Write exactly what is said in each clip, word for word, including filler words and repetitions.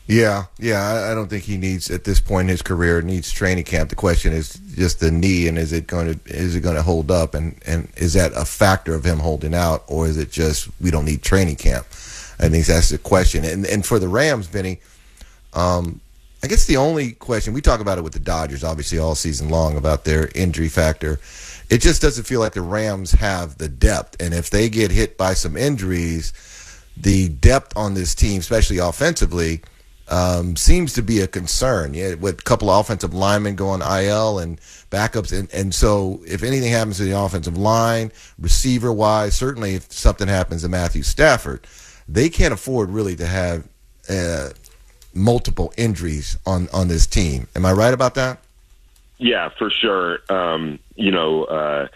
Yeah, yeah. I, I don't think he needs at this point in his career needs training camp. The question is just the knee, and is it going to is it going to hold up, and, and is that a factor of him holding out, or is it just we don't need training camp? I think that's the question. And and for the Rams, Benny, um, I guess the only question we talk about it with the Dodgers, obviously all season long about their injury factor. It just doesn't feel like the Rams have the depth, and if they get hit by some injuries, the depth on this team, especially offensively. Um, seems to be a concern. Yeah, with a couple of offensive linemen going I L and backups, and, and so if anything happens to the offensive line, receiver wise, certainly if something happens to Matthew Stafford, they can't afford really to have uh, multiple injuries on on this team. Am I right about that? Yeah, for sure. Um, you know. Uh,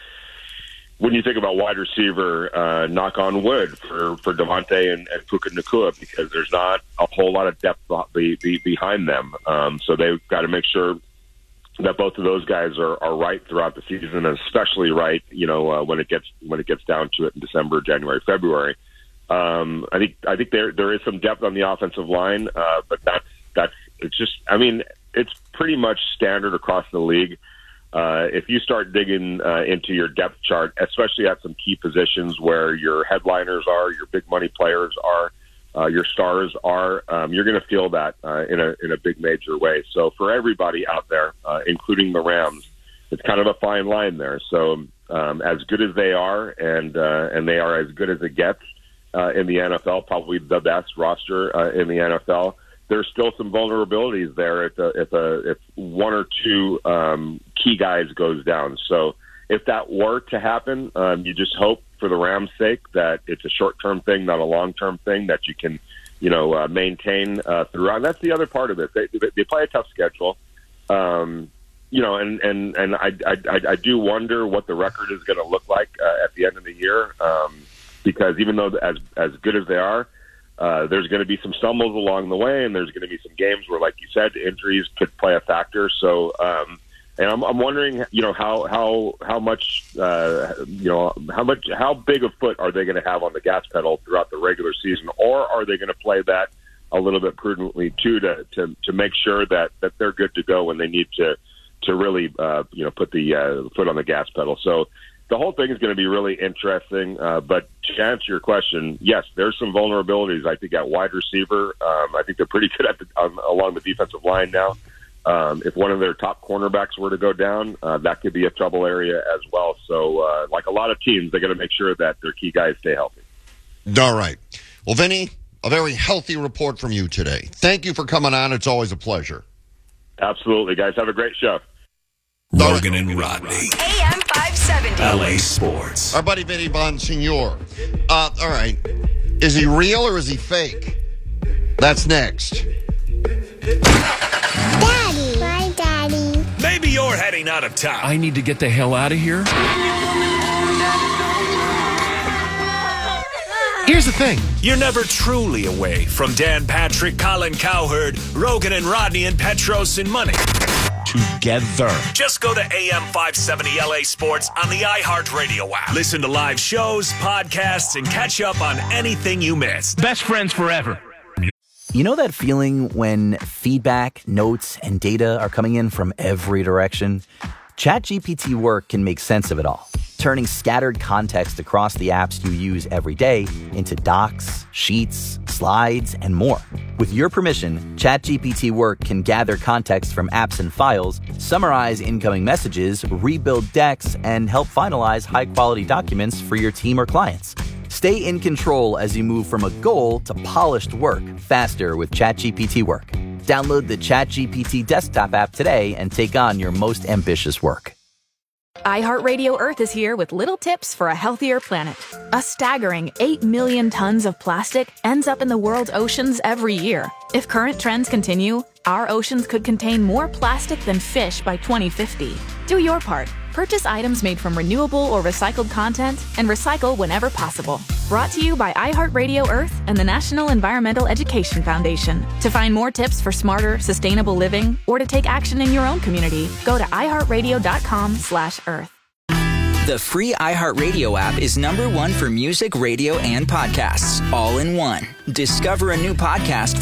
When you think about wide receiver, uh, knock on wood for, for Devontae and, and Puka Nacua, because there's not a whole lot of depth be, be, behind them. Um, so they've got to make sure that both of those guys are, are right throughout the season, and especially right, you know, uh, when it gets when it gets down to it in December, January, February. Um, I think I think there there is some depth on the offensive line, uh, but that's that's it's just I mean it's pretty much standard across the league. Uh, if you start digging uh, into your depth chart, especially at some key positions where your headliners are, your big money players are, uh, your stars are, um, you're going to feel that uh, in a in a big major way. So for everybody out there, uh, including the Rams, it's kind of a fine line there. So um, as good as they are, and uh, and they are as good as it gets uh, in the N F L, probably the best roster uh, in the N F L. There's still some vulnerabilities there if a, if a, if one or two um, key guys goes down. So if that were to happen, um, you just hope for the Rams' sake that it's a short-term thing, not a long-term thing that you can, you know, uh, maintain uh, throughout. And that's the other part of it. They, they play a tough schedule, um, you know, and and and I, I I do wonder what the record is going to look like uh, at the end of the year, um, because even though as as good as they are. Uh, there's going to be some stumbles along the way, and there's going to be some games where, like you said, injuries could play a factor. So, um, and I'm, I'm wondering, you know, how how how much, uh, you know, how much how big a foot are they going to have on the gas pedal throughout the regular season, or are they going to play that a little bit prudently too, to to to make sure that that they're good to go when they need to to really, uh, you know, put the uh, foot on the gas pedal. So. The whole thing is going to be really interesting, uh, but to answer your question, yes, there's some vulnerabilities. I think at wide receiver, um, I think they're pretty good at the, um, along the defensive line now. Um, if one of their top cornerbacks were to go down, uh, that could be a trouble area as well. So, uh, like a lot of teams, they got to make sure that their key guys stay healthy. All right. Well, Vinny, a very healthy report from you today. Thank you for coming on. It's always a pleasure. Absolutely, guys. Have a great show. Rogan and Rodney. A M five seventy. L A Sports. Our buddy Vinny Bonsignor. Uh, all right. Is he real or is he fake? That's next. Daddy. My daddy. Maybe you're heading out of town. I need to get the hell out of here. Here's the thing. You're never truly away from Dan Patrick, Colin Cowherd, Rogan and Rodney, and Petros and Money. Together. Just go to A M five seventy L A Sports on the iHeartRadio app. Listen to live shows, podcasts, and catch up on anything you missed. Best friends forever. You know that feeling when feedback, notes, and data are coming in from every direction? ChatGPT Work can make sense of it all, turning scattered context across the apps you use every day into docs, sheets, slides, and more. With your permission, ChatGPT Work can gather context from apps and files, summarize incoming messages, rebuild decks, and help finalize high-quality documents for your team or clients. Stay in control as you move from a goal to polished work faster with ChatGPT Work. Download the ChatGPT desktop app today and take on your most ambitious work. iHeartRadio Earth is here with little tips for a healthier planet. A staggering eight million tons of plastic ends up in the world's oceans every year. If current trends continue, our oceans could contain more plastic than fish by twenty fifty. Do your part. Purchase items made from renewable or recycled content and recycle whenever possible. Brought to you by iHeartRadio Earth and the National Environmental Education Foundation. To find more tips for smarter, sustainable living or to take action in your own community, go to iHeartRadio.com slash Earth. The free iHeartRadio app is number one for music, radio, and podcasts, all in one. Discover a new podcast